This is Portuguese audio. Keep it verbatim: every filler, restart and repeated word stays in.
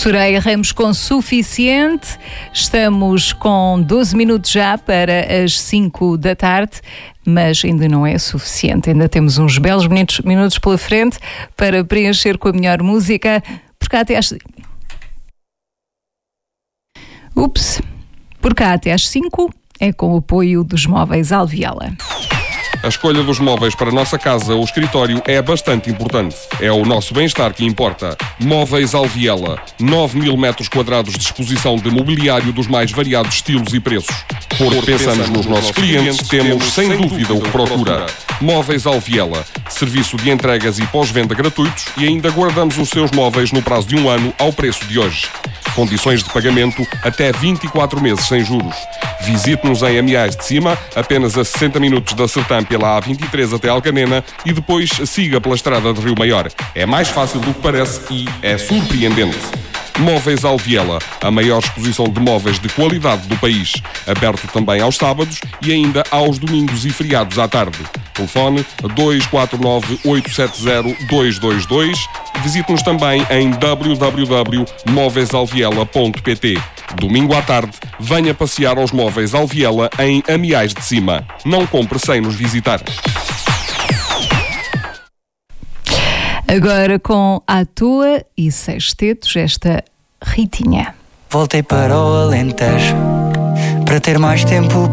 Soraya Ramos com Suficiente. Estamos com doze minutos já para as cinco da tarde, mas ainda não é suficiente. Ainda temos uns belos minutos, minutos pela frente para preencher com a melhor música, por cá até às... Ups! Por cá até às cinco é com o apoio dos Móveis Alviela. A escolha dos móveis para a nossa casa ou escritório é bastante importante. É o nosso bem-estar que importa. Móveis Alviela. nove mil metros quadrados de exposição de mobiliário dos mais variados estilos e preços. Porque pensamos nos nossos clientes, temos sem dúvida o que procura. Móveis Alviela. Serviço de entregas e pós-venda gratuitos e ainda guardamos os seus móveis no prazo de um ano ao preço de hoje. Condições de pagamento até vinte e quatro meses sem juros. Visite-nos em Amiais de Cima, apenas a sessenta minutos da Sertã pela A vinte e três até Alcanena e depois siga pela estrada de Rio Maior. É mais fácil do que parece e é surpreendente. Móveis Alviela, a maior exposição de móveis de qualidade do país. Aberto também aos sábados e ainda aos domingos e feriados à tarde. Telefone dois quatro nove, oito sete zero, dois dois dois. Visite-nos também em w w w ponto móveis alviela ponto p t. Domingo à tarde, venha passear aos Móveis Alviela em Amiais de Cima. Não compre sem nos visitar. Agora com À Toa e Sextetos, esta Ritinha. Voltei para o Alentejo para ter mais tempo